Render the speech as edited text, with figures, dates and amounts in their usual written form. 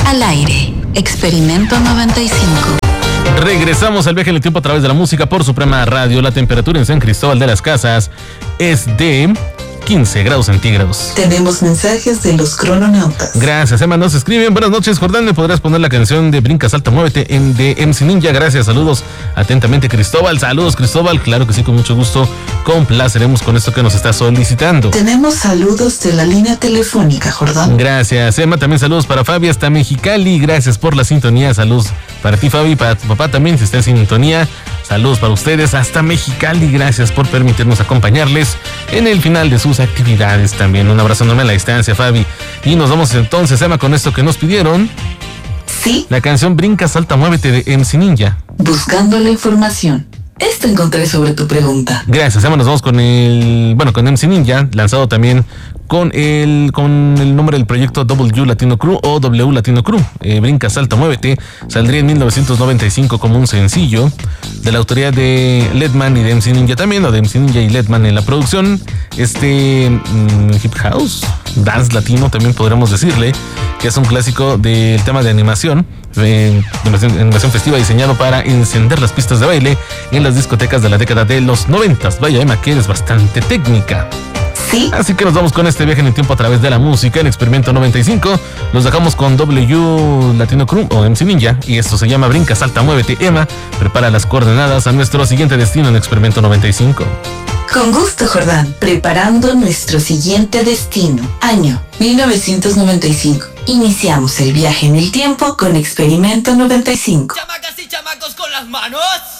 Al aire, Experimento 95. Regresamos al viaje en el tiempo a través de la música por Suprema Radio. La temperatura en San Cristóbal de las Casas es de 15 grados centígrados. Tenemos mensajes de los crononautas. Gracias, Emma. Nos escriben. Buenas noches, Jordán. ¿Me podrás poner la canción de Brinca, Salta, Muévete de MC Ninja? Gracias, saludos. Atentamente, Cristóbal. Saludos, Cristóbal. Claro que sí, con mucho gusto. Complaceremos con esto que nos está solicitando. Tenemos saludos de la línea telefónica, Jordán. Gracias, Emma. También saludos para Fabi hasta Mexicali. Gracias por la sintonía. Saludos para ti, Fabi. Para tu papá también, si está en sintonía. Saludos para ustedes hasta Mexicali. Gracias por permitirnos acompañarles en el final de sus actividades también. Un abrazo enorme a la distancia, Fabi. Y nos vamos entonces, Emma, con esto que nos pidieron. Sí. La canción Brinca, Salta, Muévete de MC Ninja. Buscando la información. Esto encontré sobre tu pregunta. Gracias, Emma. Nos vamos con con MC Ninja, lanzado también con el nombre del proyecto W Latino Crew o W Latino Crew. Brinca, Salta, Muévete saldría en 1995 como un sencillo de la autoría de Ledman y de MC Ninja también, o de MC Ninja y Ledman en la producción. Hip House, Dance Latino también podríamos decirle, que es un clásico del tema de animación, animación festiva diseñado para encender las pistas de baile en las discotecas de la década de los 90. Vaya, Emma, que eres bastante técnica. Sí. Así que nos vamos con este viaje en el tiempo a través de la música en Experimento 95. Los dejamos con W Latino Crew o MC Ninja y esto se llama Brinca, Salta, Muévete. Emma, prepara las coordenadas a nuestro siguiente destino en Experimento 95. Con gusto, Jordán. Preparando nuestro siguiente destino. Año 1995. Iniciamos el viaje en el tiempo con Experimento 95. Chamacas y chamacos con las manos.